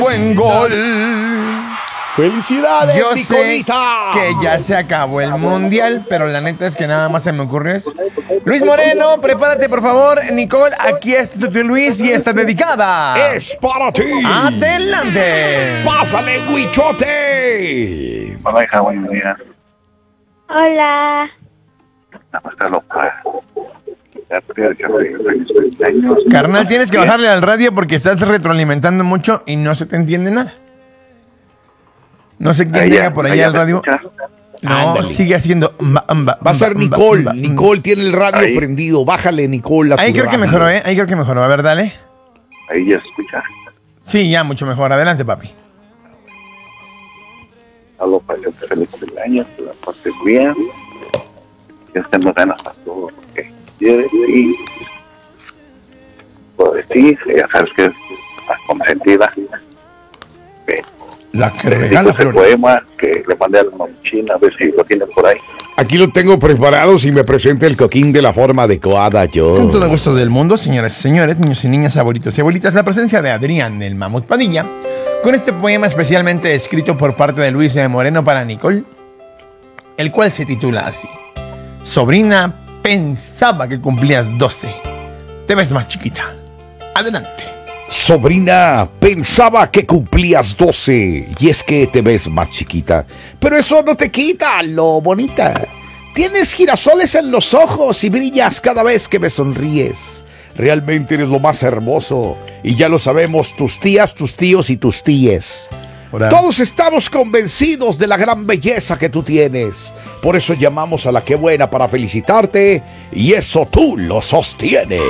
buen gol. ¡Felicidades, Yo Nicolita! sé que ya se acabó el mundial, pero la neta es que nada más se me ocurrió eso. Luis Moreno, prepárate por favor. Nicole, aquí está tu tío Luis y está dedicada. ¡Es para ti! ¡Adelante! ¡Pásale, Huichote! Hola, hija, buenos días. Hola. Nada más te lo para. Feliz cumpleaños. Carnal, tienes que bajarle al radio porque estás retroalimentando mucho y no se te entiende nada. No sé quién llega por allá al radio. No, Ándale. sigue haciendo. Va a ser Nicole. Nicole tiene el radio Ahí. prendido. Bájale, Nicole, a tu Ahí creo que radio. mejoró, ¿eh? Ahí creo que mejoró. A ver, dale. Ahí ya se escucha. Sí, ya, mucho mejor. Adelante, papi. Hablo para hacerte feliz cumpleaños, que la pases bien. Que estemos ganas para todo lo que quieres. Y pues sí, ya sabes que es la consentida. La que Regala ese poema que le mandé a la mamchina, a ver si lo tienen por ahí. Aquí lo tengo preparado si me presenta el coquín de la forma adecuada yo. Con todo el gusto del mundo, señoras y señores, niños y niñas, abuelitos y abuelitas, la presencia de Adrián del Mamut Padilla, con este poema especialmente escrito por parte de Luis de Moreno para Nicole, el cual se titula así: Sobrina, pensaba que cumplías 12. Te ves más chiquita. Adelante. Sobrina, pensaba que cumplías 12 y es que te ves más chiquita. Pero eso no te quita lo bonita. Tienes girasoles en los ojos y brillas cada vez que me sonríes. Realmente eres lo más hermoso y ya lo sabemos tus tías, tus tíos y tus tíes. Hola. Todos estamos convencidos de la gran belleza que tú tienes. Por eso llamamos a la que buena para felicitarte y eso tú lo sostienes.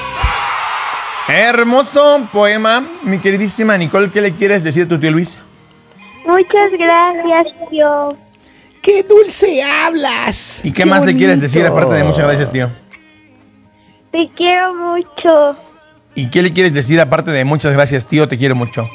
Hermoso poema, mi queridísima Nicole, ¿qué le quieres decir a tu tío Luis? Muchas gracias, tío. ¡Qué dulce hablas! ¿Y qué más le quieres decir aparte de muchas gracias, tío? Te quiero mucho. ¿Y qué le quieres decir aparte de muchas gracias, tío? Te quiero mucho.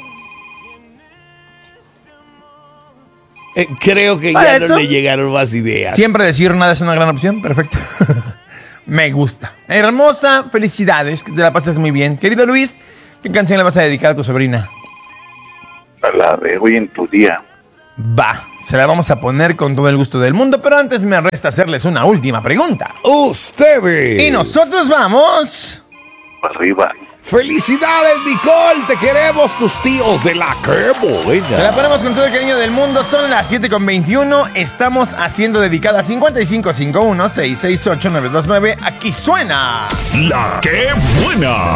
Creo que ¿Para ya eso? no le llegaron más ideas. Siempre decir nada es una gran opción, perfecto. Me gusta. Hermosa, felicidades, que te la pases muy bien. Querido Luis, ¿qué canción le vas a dedicar a tu sobrina? A la de hoy en tu día. Va, se la vamos a poner con todo el gusto del mundo, pero antes me resta hacerles una última pregunta. ¡Ustedes! Y nosotros vamos... Arriba. ¡Felicidades, Nicole! ¡Te queremos, tus tíos de la que Se la ponemos con todo el cariño del mundo. Son las 7:21. Estamos haciendo dedicada 5551-668-929. Aquí suena... La que buena.